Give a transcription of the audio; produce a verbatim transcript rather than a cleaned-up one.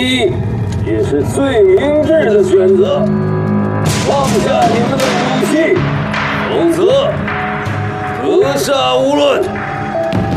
题，也是最明智的选择。放下你们的武器，否则格杀勿论。